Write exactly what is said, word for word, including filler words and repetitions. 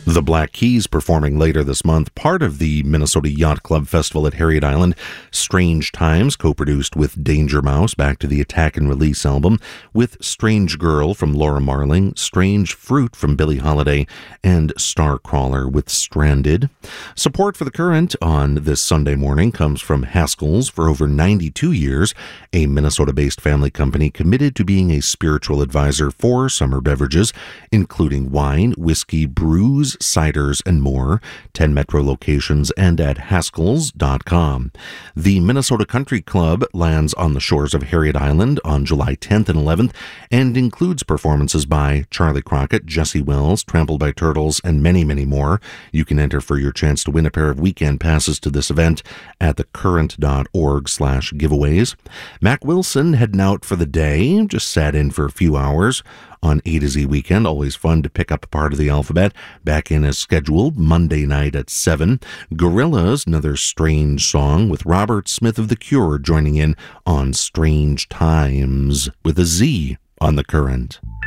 The Black Keys performing later this month, part of the Minnesota Yacht Club Festival at Harriet Island. Strange Times, co-produced with Danger Mouse, back to the Attack and Release album, with Strange Girl from Laura Marling, Strange Fruit from Billie Holiday, and Starcrawler with Stranded. Support for The Current on this Sunday morning comes from Haskell's. For over ninety-two years, a Minnesota-based family company committed to being a spiritual advisor for summer beverages, including wine, whiskey, brews, ciders, and more. ten Metro locations and at Haskells dot com. The Minnesota Country Club lands on the shores of Harriet Island on July tenth and eleventh and includes performances by Charlie Crockett, Jesse Wells, Trampled by Turtles, and many, many more. You can enter for your chance to win a pair of weekend passes to this event at thecurrent.org slash giveaways. Mac Wilson heading out for the day, just sat in for a few hours on A to Z Weekend. Always fun to pick up a part of the alphabet. Back in as scheduled, Monday night at seven. Gorillaz, another Strange song with Robert Smith of The Cure joining in on Strange Times with a Z on The Current.